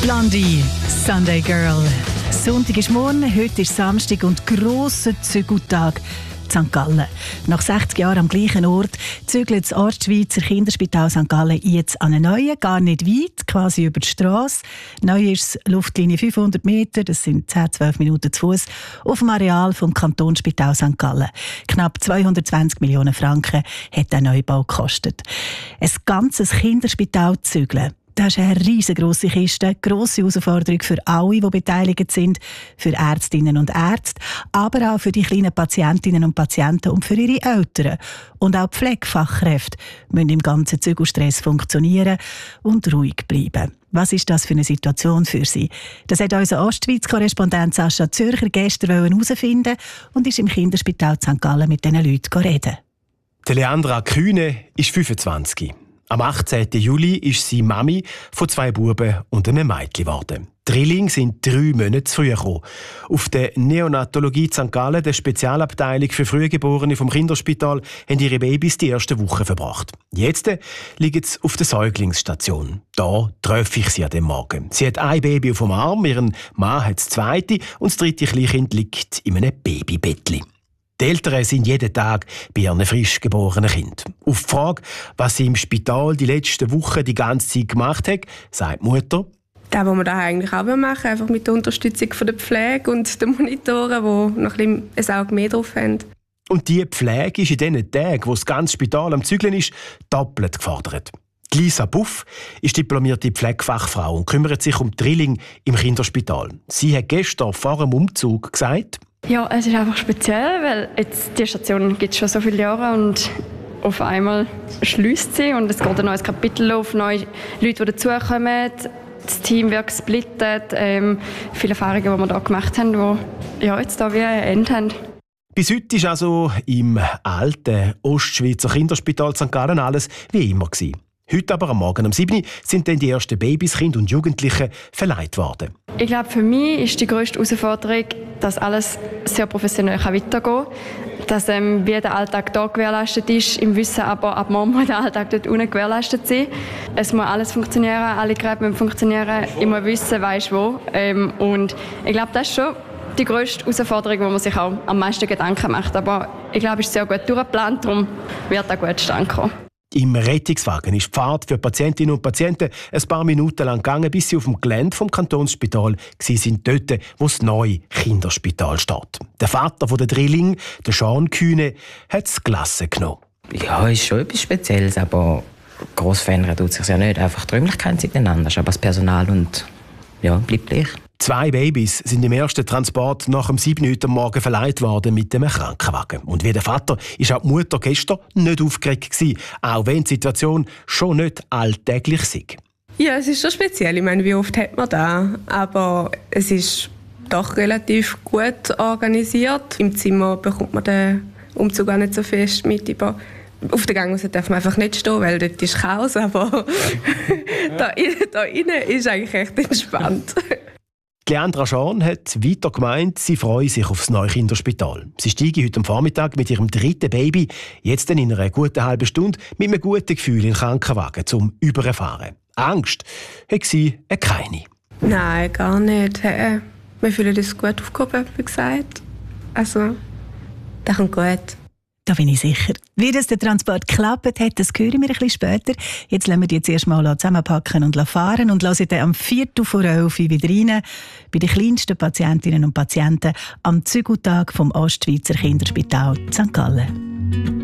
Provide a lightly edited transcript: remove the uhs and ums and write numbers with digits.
Blondie, Sunday Girl. Sonntag ist morgen, heute ist Samstag und grosser Zügeltag in St. Gallen. Nach 60 Jahren am gleichen Ort zügelt das Ostschweizer Kinderspital St. Gallen jetzt an einen neuen, gar nicht weit, quasi über die Strasse. Neu ist es Luftlinie 500 Meter, das sind 10-12 Minuten zu Fuß, auf dem Areal vom Kantonsspital St. Gallen. Knapp 220 Millionen Franken hat der Neubau gekostet. Ein ganzes Kinderspital zügeln. Das ist eine riesengroße Kiste, grosse Herausforderung für alle, die beteiligt sind, für Ärztinnen und Ärzte, aber auch für die kleinen Patientinnen und Patienten und für ihre Eltern. Und auch die Pflegefachkräfte müssen im ganzen Zügelstress funktionieren und ruhig bleiben. Was ist das für eine Situation für sie? Das hat unser Ostschweiz-Korrespondent Sascha Zürcher gestern herausfinden und ist im Kinderspital St. Gallen mit diesen Leuten reden. Leandra Kühne ist 25. Am 18. Juli ist sie Mami von 2 Buben und einem Mädchen geworden. Die Drillinge sind 3 Monate zu früh gekommen. Auf der Neonatologie St. Gallen, der Spezialabteilung für Frühgeborene vom Kinderspital, haben ihre Babys die ersten Wochen verbracht. Jetzt liegen sie auf der Säuglingsstation. Da treffe ich sie an dem Morgen. Sie hat ein Baby auf dem Arm, ihren Mann hat das zweite und das dritte Kleinkind liegt in einem Babybettli. Die Eltern sind jeden Tag bei ihren frisch geborenen Kind. Auf die Frage, was sie im Spital die letzten Wochen die ganze Zeit gemacht hat, sagt die Mutter: Das, was wir da eigentlich auch machen, einfach mit der Unterstützung von der Pflege und den Monitoren, die noch ein Auge mehr drauf haben. Und die Pflege ist in diesen Tagen, wo das ganze Spital am Zügeln ist, doppelt gefordert. Die Lisa Buff ist diplomierte Pflegefachfrau und kümmert sich um die Drillinge im Kinderspital. Sie hat gestern vor dem Umzug gesagt: Ja, es ist einfach speziell, weil jetzt die Station gibt es schon so viele Jahre und auf einmal schließt sie und es geht ein neues Kapitel auf, neue Leute, die dazukommen. Das Team wird gesplittet, viele Erfahrungen, die wir hier gemacht haben, die jetzt hier wie ein Ende haben. Bis heute ist also im alten Ostschweizer Kinderspital St. Gallen alles wie immer gewesen. Heute aber am Morgen um 7 Uhr sind dann die ersten Babys, Kinder und Jugendliche verleiht worden. Ich glaube, für mich ist die grösste Herausforderung, dass alles sehr professionell weitergehen kann. Dass wie der Alltag hier gewährleistet ist, im Wissen aber, ab morgen muss der Alltag dort unten gewährleistet sein. Es muss alles funktionieren, alle Geräte müssen funktionieren. Ich muss wissen, weisst wo. Und ich glaube, das ist schon die grösste Herausforderung, wo man sich auch am meisten Gedanken macht. Aber ich glaube, es ist sehr gut durchgeplant, darum wird auch gut zustande kommen. Im Rettungswagen ist die Fahrt für Patientinnen und Patienten ein paar Minuten lang gegangen, bis sie auf dem Gelände vom Kantonsspital sind, dort, wo das neue Kinderspital steht. Der Vater der Drilling, der Sean Kühne, hat es gelassen genommen. Ja, ist schon etwas Spezielles, aber gross verändern tut sich ja nicht. Einfach die Räumlichkeiten sind anders, aber das Personal bleibt gleich. 2 Babys sind im ersten Transport nach dem 7 Uhr am Morgen verleiht worden mit dem Krankenwagen. Und wie der Vater ist auch die Mutter gestern nicht aufgeregt gewesen, auch wenn die Situation schon nicht alltäglich sei. Ja, es ist schon speziell. Ich meine, wie oft hat man das? Aber es ist doch relativ gut organisiert. Im Zimmer bekommt man den Umzug auch nicht so fest mit. Auf der Gangmasse darf man einfach nicht stehen, weil dort ist Chaos. Aber da innen ist eigentlich echt entspannt. Leandra Schorn hat weiter gemeint, sie freue sich auf das neue Kinderspital. Sie steige heute am Vormittag mit ihrem 3. Baby, jetzt in einer guten halben Stunde, mit einem guten Gefühl in den Krankenwagen zum Überfahren. Angst hat sie keine. Nein, gar nicht. Wir fühlen uns gut aufgehoben, wie gesagt. Also, das kommt gut. Da bin ich sicher. Wie das der Transport geklappt hat, das hören wir ein bisschen später. Jetzt lassen wir die jetzt erstmal zusammenpacken und fahren und hören dann am 11:45 wieder rein bei den kleinsten Patientinnen und Patienten am Zügeltag vom Ostschweizer Kinderspital St. Gallen.